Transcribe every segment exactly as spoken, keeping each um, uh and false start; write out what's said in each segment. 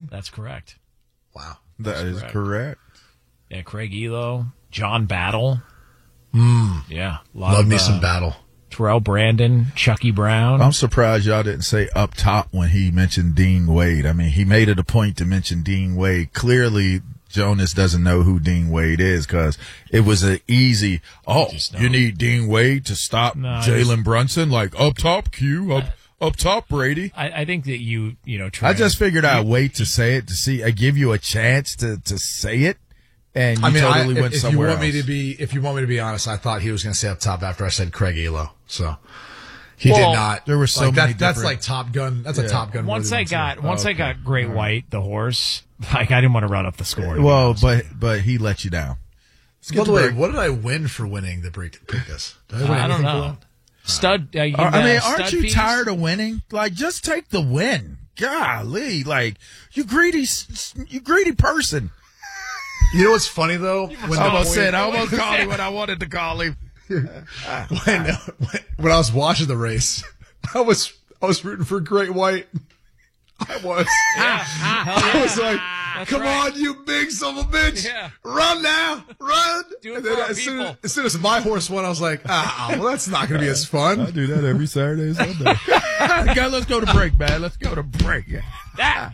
That's correct. Wow. That That's is correct. correct. Yeah, Craig Elo, John Battle. Mm. Yeah. A lot Love of, me uh, some Battle. Terrell Brandon, Chucky Brown. I'm surprised y'all didn't say up top when he mentioned Dean Wade. I mean, he made it a point to mention Dean Wade. Clearly, Jonas doesn't know who Dean Wade is because it was an easy, oh, you need Dean Wade to stop No, Jalen Brunson? Like, up top, Q, up, up top, Brady. I, I think that you, you know, try I just figured I'd wait to say it to see, I give you a chance to, to say it. And you I mean, totally I, went if, if you somewhere want else. me to be, if you want me to be honest, I thought he was going to say up top after I said Craig Elo. So he Well, did not. there were so like, many that, That's different- like Top Gun. That's Yeah. a Top Gun. Once worthy I one, got, too. once Oh, I okay. got Great White, the horse, like I didn't want to run up the score. to be Well, honest. but, but he let you down. Let's By get the to way, break. what did I win for winning the break? Pick this. Did Uh, win I don't anything for know. that? Stud. Uh, you I can, mean, uh, aren't stud you fees? tired of winning? Like, just take the win. Golly, like you greedy, you greedy person. You know what's funny though? When I the almost point- said, I almost called him what I wanted to call him. when, when when I was watching the race, I was I was rooting for Great White. I was. I was like, That's "Come right. on, you big son of a bitch! Yeah. Run now, run!" Do it And for then our as, soon as, people. as soon as my horse won, I was like, "Ah, well, that's not going to be as I fun." do that every Saturday and Sunday. God, let's go to break, man. Let's go to break. Ah.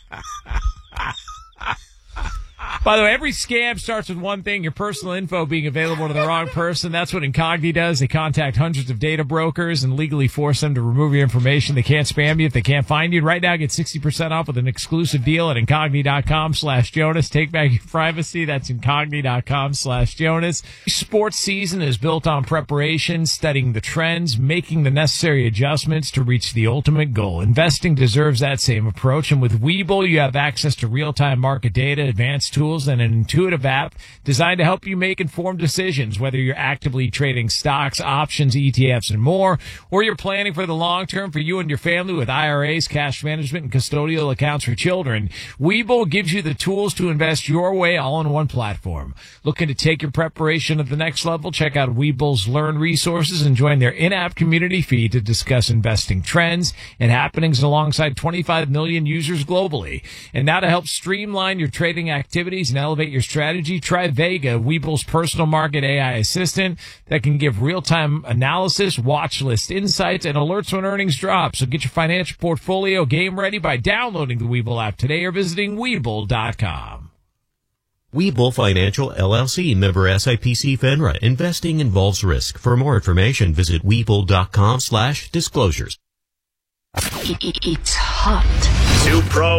By the way, every scam starts with one thing, your personal info being available to the wrong person. That's what Incogni does. They contact hundreds of data brokers and legally force them to remove your information. They can't spam you if they can't find you. Right now, get sixty percent off with an exclusive deal at Incogni.com slash Jonas. Take back your privacy. That's Incogni.com slash Jonas. Sports season is built on preparation, studying the trends, making the necessary adjustments to reach the ultimate goal. Investing deserves that same approach. And with Webull, you have access to real-time market data, advanced tools, and an intuitive app designed to help you make informed decisions, whether you're actively trading stocks, options, E T Fs, and more, or you're planning for the long term for you and your family with I R As, cash management, and custodial accounts for children. Webull gives you the tools to invest your way all in one platform. Looking to take your preparation to the next level? Check out Webull's Learn resources and join their in-app community feed to discuss investing trends and happenings alongside twenty-five million users globally. And now to help streamline your trading activities and elevate your strategy, try Vega, Webull's personal market A I assistant that can give real-time analysis, watch list insights, and alerts when earnings drop. So get your financial portfolio game ready by downloading the Webull app today or visiting Webull dot com. Webull Financial, L L C, member S I P C FINRA. Investing involves risk. For more information, visit Webull.com slash disclosures. It's hot. Two pros.